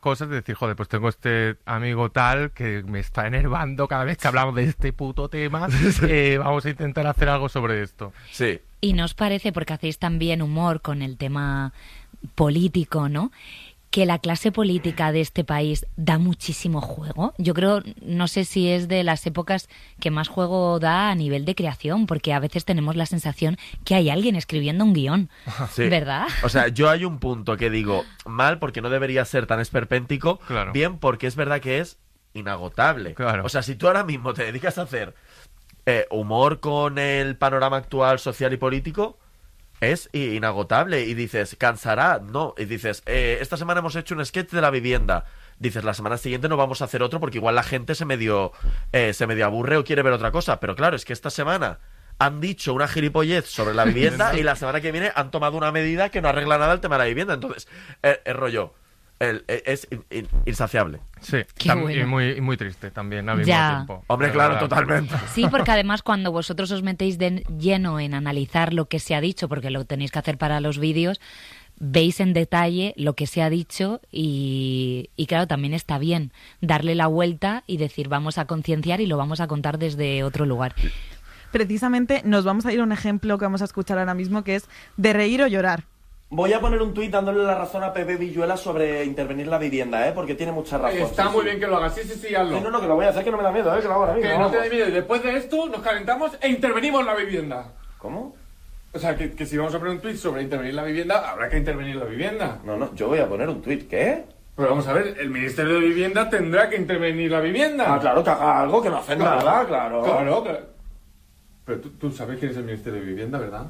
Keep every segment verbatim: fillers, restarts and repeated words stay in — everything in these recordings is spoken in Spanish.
cosas de decir, joder, pues tengo este amigo tal que me está enervando cada vez que hablamos de este puto tema, eh, vamos a intentar hacer algo sobre esto. Sí. Y nos parece, porque hacéis también humor con el tema político, ¿no?, que la clase política de este país da muchísimo juego. Yo creo, no sé si es de las épocas que más juego da a nivel de creación, porque a veces tenemos la sensación que hay alguien escribiendo un guión, sí. ¿verdad? O sea, yo hay un punto que digo mal porque no debería ser tan esperpéntico, claro. bien porque es verdad que es inagotable. Claro. O sea, si tú ahora mismo te dedicas a hacer eh, humor con el panorama actual social y político, es inagotable. Y dices, ¿cansará? No. Y dices, eh, esta semana hemos hecho un sketch de la vivienda. Dices, la semana siguiente no vamos a hacer otro porque igual la gente se medio, eh, se medio aburre o quiere ver otra cosa. Pero claro, es que esta semana han dicho una gilipollez sobre la vivienda y la semana que viene han tomado una medida que no arregla nada el tema de la vivienda. Entonces, el, el rollo el, el, es in, in, insaciable. Sí, Qué tam- bueno. y, muy, y muy triste también al mismo Ya. tiempo. Hombre, De claro, verdad. totalmente. Sí, porque además cuando vosotros os metéis de lleno en analizar lo que se ha dicho, porque lo tenéis que hacer para los vídeos, veis en detalle lo que se ha dicho y, y claro, también está bien darle la vuelta y decir vamos a concienciar y lo vamos a contar desde otro lugar. Precisamente nos vamos a ir a un ejemplo que vamos a escuchar ahora mismo, que es de reír o llorar. Voy a poner un tuit dándole la razón a Pepe Villuela sobre intervenir la vivienda, ¿eh? Porque tiene mucha razón. Está sí, muy sí. bien que lo hagas, sí, sí, sí, hazlo. Sí, no, no, que lo voy a hacer, que no me da miedo, ¿eh? Que lo hago ahora mismo. Que no vamos. te dé miedo. Y después de esto nos calentamos e intervenimos la vivienda. ¿Cómo? O sea, que, que si vamos a poner un tuit sobre intervenir la vivienda, habrá que intervenir la vivienda. No, no, yo voy a poner un tuit, ¿qué? Pero vamos a ver, el Ministerio de Vivienda tendrá que intervenir la vivienda. Ah, claro, que haga algo, que no hace Claro, nada, claro. Claro, claro. Pero tú, tú sabes quién es el Ministerio de Vivienda, ¿verdad?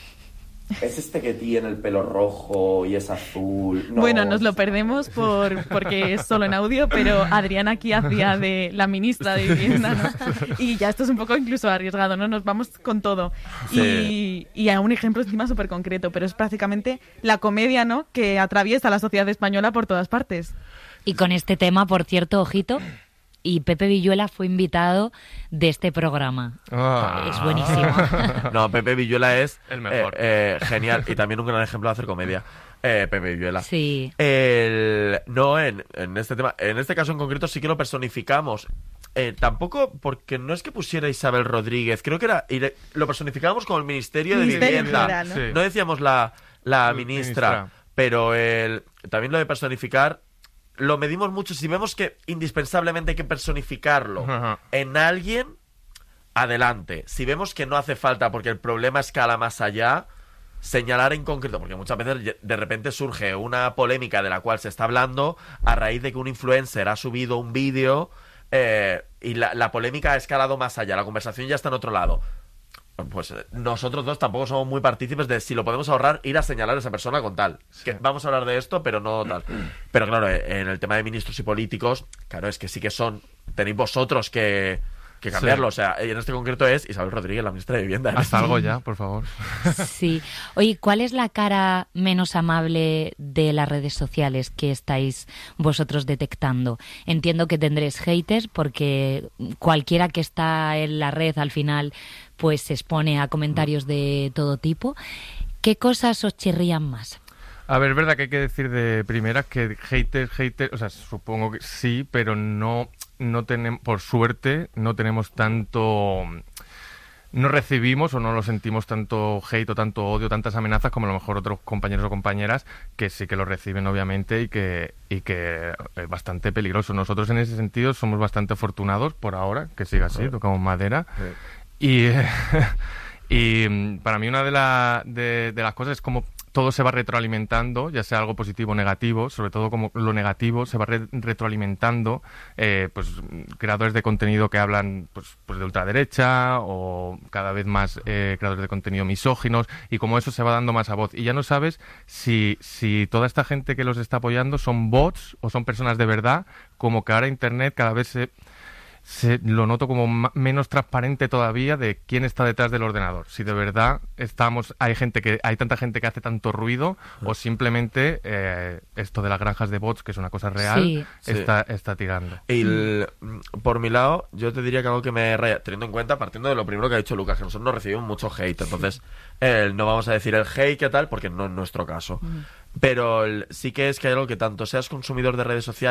Es este que tiene el pelo rojo y es azul. No. Bueno, nos lo perdemos por porque es solo en audio, pero Adrián aquí hacía de la ministra de Vivienda, ¿no? Y ya esto es un poco incluso arriesgado, ¿no? Nos vamos con todo. Sí. Y, y a un ejemplo encima súper concreto, pero es prácticamente la comedia, ¿no?, que atraviesa la sociedad española por todas partes. Y con este tema, por cierto, ojito, y Pepe Villuela fue invitado de este programa. Ah. Es buenísimo. No, Pepe Villuela es El mejor. eh, eh, genial y también un gran ejemplo de hacer comedia. Eh, Pepe Villuela. Sí. El, no, en, en este tema, en este caso en concreto sí que lo personificamos. Eh, tampoco, porque no es que pusiera Isabel Rodríguez, creo que era, y le- lo personificábamos como el Ministerio de Ministerio en Vivienda. general, ¿no? Sí. No decíamos la, la Mi- ministra, ministra. pero el, también lo de personificar lo medimos mucho. Si vemos que indispensablemente hay que personificarlo Ajá. en alguien, adelante. Si vemos que no hace falta porque el problema escala más allá, señalar en concreto, porque muchas veces de repente surge una polémica de la cual se está hablando a raíz de que un influencer ha subido un vídeo eh, y la, la polémica ha escalado más allá, la conversación ya está en otro lado. Pues eh, nosotros dos tampoco somos muy partícipes de si lo podemos ahorrar, ir a señalar a esa persona con tal. Que vamos a hablar de esto, pero no tal. Pero claro, eh, en el tema de ministros y políticos, claro, es que sí que son, tenéis vosotros que, que cambiarlo. Sí. O sea, y en este concreto es Isabel Rodríguez, la ministra de Vivienda. Haz algo ya, por favor. Sí. Oye, ¿cuál es la cara menos amable de las redes sociales que estáis vosotros detectando? Entiendo que tendréis haters porque cualquiera que está en la red al final pues se expone a comentarios de todo tipo. ¿Qué cosas os chirrían más? A ver, es verdad que hay que decir de primeras que haters, haters, o sea, supongo que sí, pero no, no tenemos, por suerte, no tenemos tanto, no recibimos o no lo sentimos tanto hate o tanto odio, tantas amenazas como a lo mejor otros compañeros o compañeras que sí que lo reciben obviamente y que, y que es bastante peligroso. Nosotros en ese sentido somos bastante afortunados por ahora, que siga así, tocamos madera. Y, y para mí una de, la, de, de las cosas es como todo se va retroalimentando, ya sea algo positivo o negativo, sobre todo como lo negativo se va re- retroalimentando, eh, pues creadores de contenido que hablan pues, pues de ultraderecha o cada vez más eh, creadores de contenido misóginos y como eso se va dando más a voz. Y ya no sabes si, si toda esta gente que los está apoyando son bots o son personas de verdad, como que ahora Internet cada vez se... Se, lo noto como ma- menos transparente todavía de quién está detrás del ordenador. Si de verdad estamos, hay gente que, hay tanta gente que hace tanto ruido, o simplemente eh, esto de las granjas de bots, que es una cosa real, Sí. Sí. está, está tirando. Y el- por mi lado, yo te diría que algo que me raya, teniendo en cuenta, partiendo de lo primero que ha dicho Lucas, que nosotros no recibimos mucho hate, entonces eh, no vamos a decir el hate que tal, porque no es nuestro caso. Pero el- sí que es que hay algo que tanto seas consumidor de redes sociales